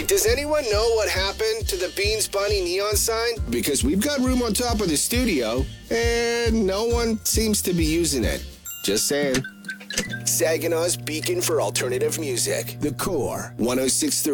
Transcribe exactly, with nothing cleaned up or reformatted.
Does anyone know what happened to the Beans Bunny neon sign? Because we've got room on top of the studio, and no one seems to be using it. Just saying. Saginaw's beacon for alternative music. The Core, one oh six point three.